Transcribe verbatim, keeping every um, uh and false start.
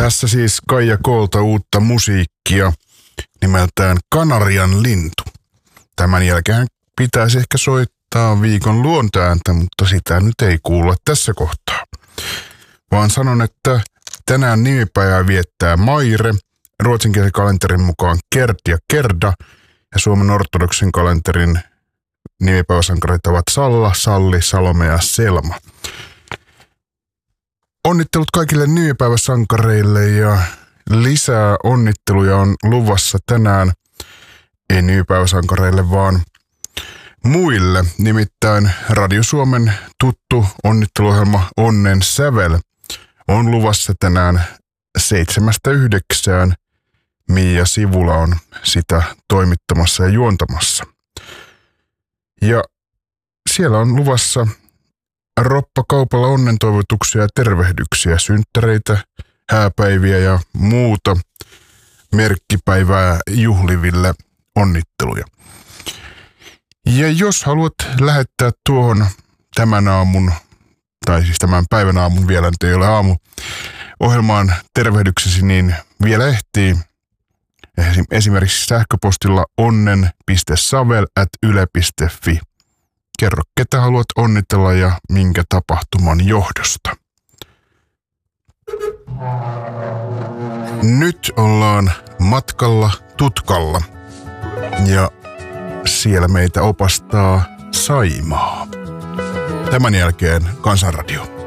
Tässä siis Kaija Kolta uutta musiikkia nimeltään Kanarian lintu. Tämän jälkeen pitäisi ehkä soittaa viikon luontoääntä, mutta sitä nyt ei kuulla tässä kohtaa. Vaan sanon, että tänään nimipäivää viettää Maire, ruotsinkielisen kalenterin mukaan Kerd ja Kerda, ja Suomen ortodoksin kalenterin nimipäiväsankareita ovat Salla, Salli, Salome ja Selma. Onnittelut kaikille nimipäiväsankareille ja lisää onnitteluja on luvassa tänään. Ei nimipäiväsankareille, vaan muille. Nimittäin Radio Suomen tuttu onnitteluohjelma Onnen sävel on luvassa tänään seitsemästä yhdeksään. Miia Sivula on sitä toimittamassa ja juontamassa. Ja siellä on luvassa roppakaupalla onnentoivotuksia ja tervehdyksiä, synttäreitä, hääpäiviä ja muuta merkkipäivää juhliville onnitteluja. Ja jos haluat lähettää tuohon tämän aamun, tai siis tämän päivän aamun vielä, nyt ei ole aamu, ohjelmaan tervehdyksesi, niin vielä ehtii esimerkiksi sähköpostilla onnen piste savel ät yle piste fi. Kerro, ketä haluat onnitella ja minkä tapahtuman johdosta. Nyt ollaan matkalla Tutkalla ja siellä meitä opastaa Saimaa. Tämän jälkeen Kansanradio.